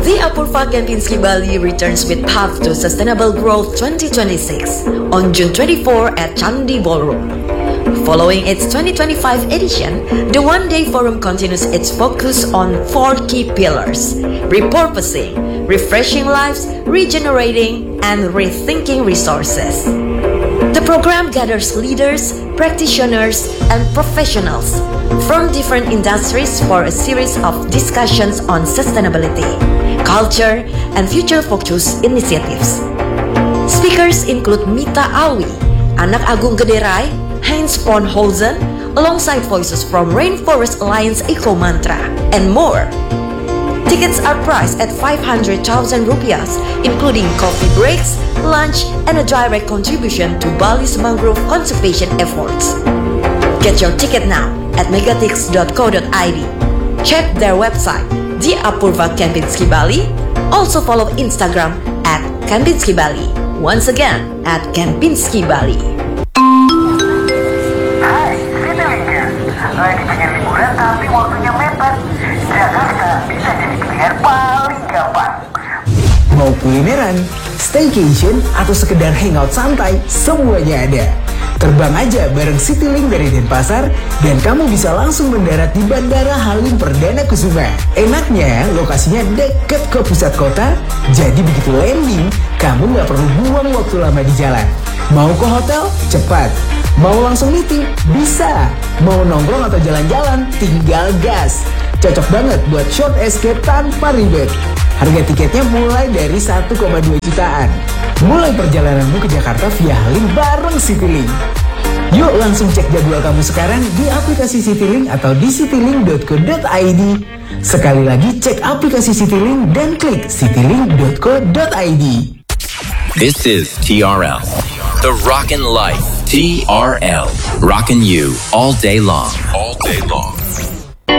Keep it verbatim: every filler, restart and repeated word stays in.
The Apurva Kempinski Bali returns with Path to Sustainable Growth twenty twenty-six on June twenty-fourth at Candi Ballroom. Following its twenty twenty-five edition, the one-day forum continues its focus on four key pillars: repurposing, refreshing lives, regenerating, and rethinking resources. The program gathers leaders, practitioners, and professionals from different industries for a series of discussions on sustainability, culture, and future-focused initiatives. Speakers include Mita Alwi, Anak Agung Gederai, Heinz Ponholzen, alongside voices from Rainforest Alliance Eco Mantra, and more. Tickets are priced at five hundred thousand rupiahs, including coffee breaks, lunch, and a direct contribution to Bali's mangrove conservation efforts. Get your ticket now at megatix dot co dot id. Check their website, The Apurva Kempinski Bali. Also follow Instagram at Kempinski Bali. Once again, at Kempinski Bali. Hai, Citylink-nya. Lagi pengen liburan tapi waktunya mepet. Jakarta bisa jadi pilihan paling gampang. Mau kulineran, staycation, atau sekedar hangout santai, semuanya ada. Terbang aja bareng Citylink dari Denpasar dan kamu bisa langsung mendarat di Bandara Halim Perdana Kusuma. Enaknya, lokasinya deket ke pusat kota, jadi begitu landing, kamu nggak perlu buang waktu lama di jalan. Mau ke hotel? Cepat. Mau langsung meeting? Bisa. Mau nongkrong atau jalan-jalan? Tinggal gas. Cocok banget buat short escape tanpa ribet. Harga tiketnya mulai dari satu koma dua jutaan. Mulai perjalananmu ke Jakarta via Halim bareng Citylink. Yuk langsung cek jadwal kamu sekarang di aplikasi Citylink atau di citylink dot co dot id. Sekali lagi cek aplikasi Citylink dan klik citylink dot co dot id. This is T R L, the Rockin' Life. T R L, rockin' you all day long. All day long.